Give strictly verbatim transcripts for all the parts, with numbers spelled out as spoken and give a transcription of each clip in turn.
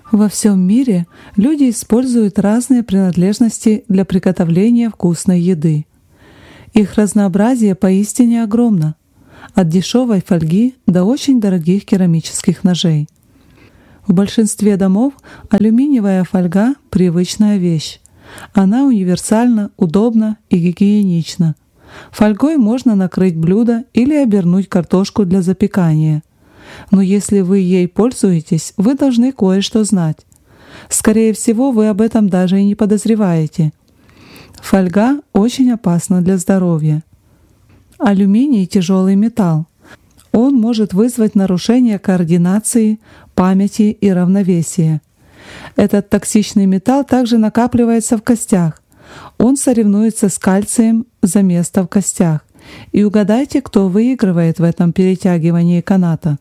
Во всем мире люди используют разные принадлежности для приготовления вкусной еды. Их разнообразие поистине огромно, от дешевой фольги до очень дорогих керамических ножей. В большинстве домов алюминиевая фольга – привычная вещь. Она универсальна, удобна и гигиенична. Фольгой можно накрыть блюдо или обернуть картошку для запекания. Но если вы ей пользуетесь, вы должны кое-что знать. Скорее всего, вы об этом даже и не подозреваете. Фольга очень опасна для здоровья. Алюминий – тяжелый металл. Он может вызвать нарушение координации, памяти и равновесия. Этот токсичный металл также накапливается в костях. Он соревнуется с кальцием за место в костях. И угадайте, кто выигрывает в этом перетягивании каната.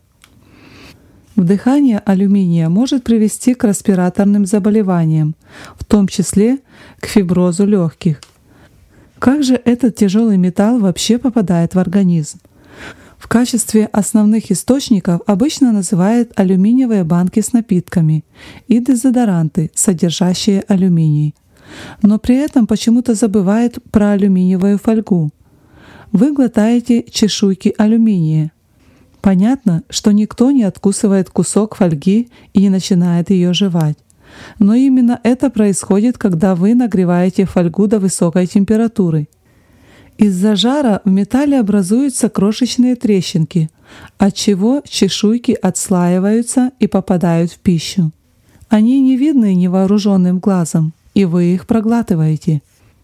Вдыхание алюминия может привести к респираторным заболеваниям, в том числе к фиброзу легких. Как же этот тяжелый металл вообще попадает в организм? В качестве основных источников обычно называют алюминиевые банки с напитками и дезодоранты, содержащие алюминий. Но при этом почему-то забывают про алюминиевую фольгу. Вы глотаете чешуйки алюминия. Понятно, что никто не откусывает кусок фольги и не начинает ее жевать. Но именно это происходит, когда вы нагреваете фольгу до высокой температуры. Из-за жара в металле образуются крошечные трещинки, отчего чешуйки отслаиваются и попадают в пищу. Они не видны невооруженным глазом, и вы их проглатываете.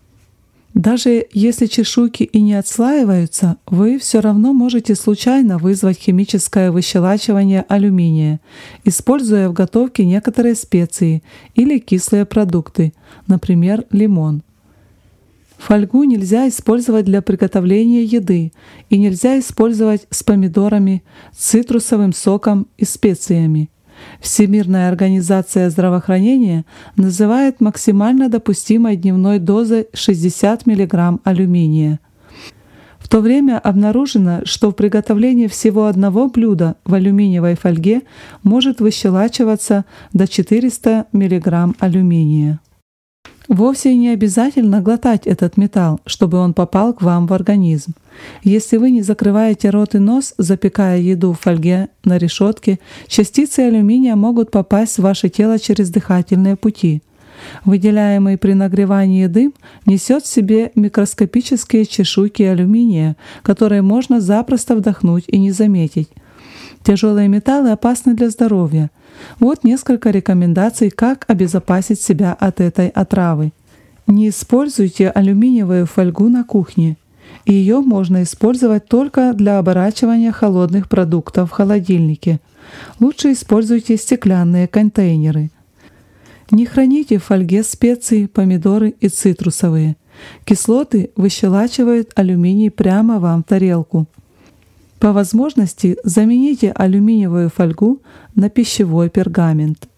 Даже если чешуйки и не отслаиваются, вы все равно можете случайно вызвать химическое выщелачивание алюминия, используя в готовке некоторые специи или кислые продукты, например, лимон. Фольгу нельзя использовать для приготовления еды и нельзя использовать с помидорами, цитрусовым соком и специями. Всемирная организация здравоохранения называет максимально допустимой дневной дозой шестьдесят миллиграмм алюминия. В то время обнаружено, что в приготовлении всего одного блюда в алюминиевой фольге может выщелачиваться до четырёхсот миллиграмм алюминия. Вовсе не обязательно глотать этот металл, чтобы он попал к вам в организм. Если вы не закрываете рот и нос, запекая еду в фольге на решетке, частицы алюминия могут попасть в ваше тело через дыхательные пути. Выделяемый при нагревании дым несет в себе микроскопические чешуйки алюминия, которые можно запросто вдохнуть и не заметить. Тяжелые металлы опасны для здоровья. Вот несколько рекомендаций, как обезопасить себя от этой отравы. Не используйте алюминиевую фольгу на кухне. Ее можно использовать только для оборачивания холодных продуктов в холодильнике. Лучше используйте стеклянные контейнеры. Не храните в фольге специи, помидоры и цитрусовые. Кислоты выщелачивают алюминий прямо вам в тарелку. По возможности замените алюминиевую фольгу на пищевой пергамент.